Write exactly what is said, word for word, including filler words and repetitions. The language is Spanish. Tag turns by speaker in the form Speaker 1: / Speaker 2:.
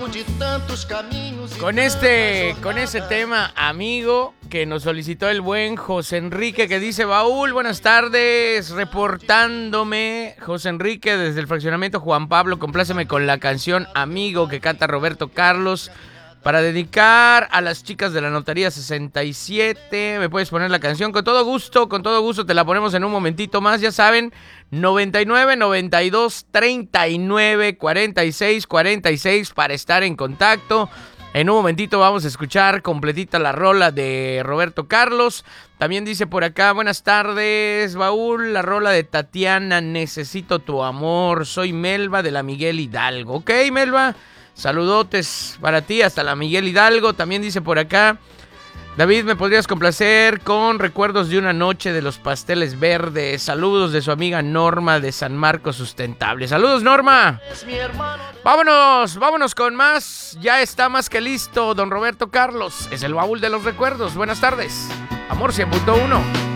Speaker 1: Con este, con ese tema, amigo, que nos solicitó el buen José Enrique, que dice: Baúl, buenas tardes, reportándome, José Enrique, desde el fraccionamiento Juan Pablo, compláceme con la canción Amigo que canta Roberto Carlos, para dedicar a las chicas de la Notaría sesenta y siete. ¿Me puedes poner la canción? Con todo gusto, con todo gusto te la ponemos en un momentito más. Ya saben, noventa y nueve, noventa y dos, treinta y nueve, cuarenta y seis, cuarenta y seis para estar en contacto. En un momentito vamos a escuchar completita la rola de Roberto Carlos. También dice por acá: buenas tardes, Baúl, la rola de Tatiana, Necesito tu amor. Soy Melba de la Miguel Hidalgo. Ok, Melba, saludotes para ti hasta la Miguel Hidalgo. También dice por acá: David, ¿me podrías complacer con Recuerdos de una noche de los Pasteles Verdes? Saludos de su amiga Norma de San Marcos Sustentable. Saludos, Norma. Vámonos, vámonos con más. Ya está más que listo don Roberto Carlos. Es el Baúl de los Recuerdos. Buenas tardes. Amor cien punto uno.